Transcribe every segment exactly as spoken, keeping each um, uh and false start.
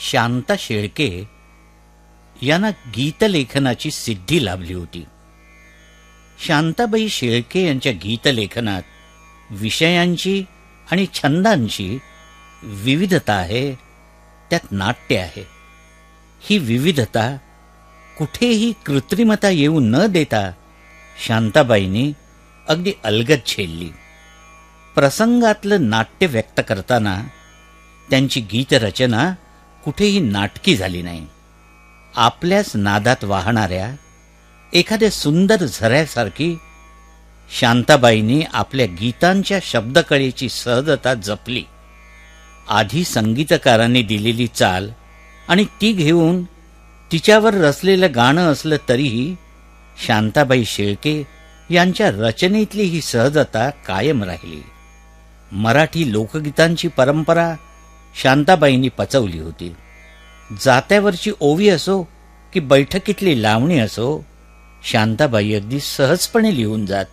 शांता शेळके यांना गीतलेखनाची सिद्धी लाभली होती. शांताबाई शेळके यांच्या गीतलेखनात विषयांची आणि छंदांची विविधता आहे, त्यात नाट्य आहे. ही विविधता कुठेही कृत्रिमता येऊ न देता शांताबाईंनी अगदी अलगद झेलली. प्रसंगातलं नाट्य व्यक्त करताना त्यांची गीतरचना कुठेही नाटकी झाली नाही. आपल्याच नादात वाहणाऱ्या एखाद्या सुंदर झऱ्यासारखी शांताबाईंनी आपल्या गीतांच्या शब्दकळेची सहजता जपली. आधी संगीतकारांनी दिलेली चाल आणि ती घेऊन तिच्यावर रचलेलं गाणं असलं तरीही शांताबाई शेळके यांच्या रचनेतली ही सहजता कायम राहिली. मराठी लोकगीतांची परंपरा शांताबाईंनी पचवली होती. जात्यावरची ओवी असो की बैठकीतली लावणी असो, शांताबाई अगदी सहजपणे लिहून जात.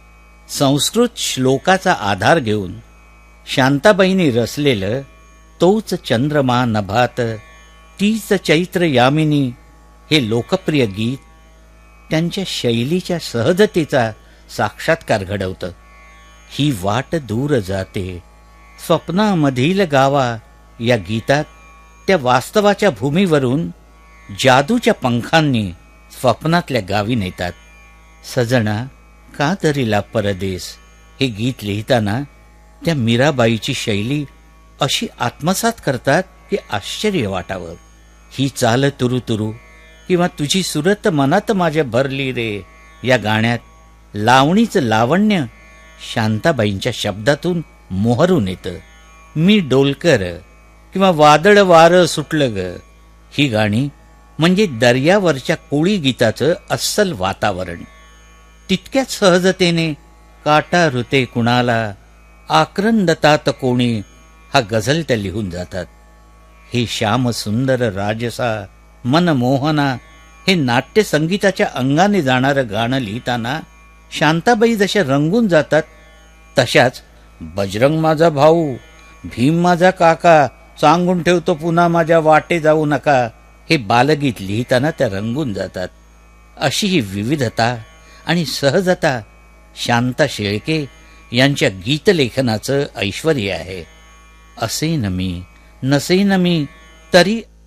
संस्कृत श्लोकाचा आधार घेऊन शांताबाईंनी रचलेलं तोच चंद्रमा नभात तीच चैत्र यामिनी हे लोकप्रिय गीत त्यांच्या शैलीच्या सहजतेचा साक्षात्कार घडवतं. ही वाट दूर जाते स्वप्नामधील गावा या गीतात त्या वास्तवाच्या भूमीवरून जादूच्या पंखांनी स्वप्नातल्या गावी नेतात. सजना का तरीला परदेस हे गीत लिहिताना त्या मीराबाईची शैली अशी आत्मसात करतात की आश्चर्य वाटावं. ही चाल तुरु तुरु किंवा तुझी सुरत मनात माझ्या भरली रे या गाण्यात लावणीचं लावण्य शांताबाईंच्या शब्दातून मोहरून येतं. मी डोलकर किंवा वादळ वारं सुटलं ग ही गाणी म्हणजे दर्यावरच्या कोळी गीताचं अस्सल वातावरण. तितक्याच सहजतेने काटा ऋते कुणाला आक्रंदतात कोणी हा गझल त्या लिहून जातात. हे श्याम सुंदर राजसा मनमोहना हे नाट्य संगीताच्या अंगाने जाणारं गाणं लिहिताना शांताबाई जशा रंगून जातात, तशाच बजरंग माझा भाऊ, भीम माझा काका, सांगून ठेवतो पुन्हा माझ्या वाटे जाऊ नका हे बालगीत लिहिताना त्या रंगून जातात. अशी ही विविधता आणि सहजता शांता शेळके यांच्या गीतलेखनाचं ऐश्वर्य आहे. असेन मी नसेन मी तरी